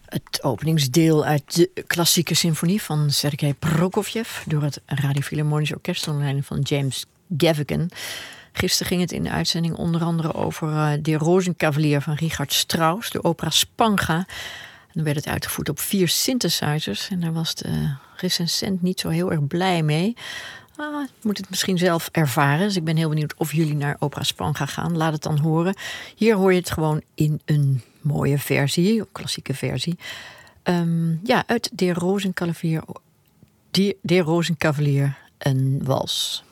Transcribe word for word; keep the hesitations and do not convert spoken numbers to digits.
Het openingsdeel uit de klassieke symfonie van Sergei Prokofjev door het Radio Philharmonisch Orkest onder leiding van James Gaffigan. Gisteren ging het in de uitzending onder andere over uh, De Rozenkavalier van Richard Strauss, de opera Spanga. En dan werd het uitgevoerd op vier synthesizers en daar was de recensent niet zo heel erg blij mee. Ah, ik moet het misschien zelf ervaren. Dus ik ben heel benieuwd of jullie naar opera Spanga gaan. Laat het dan horen. Hier hoor je het gewoon in een mooie versie, een klassieke versie. Um, ja, uit De Rozenkavalier, De, De Rozenkavalier, een wals.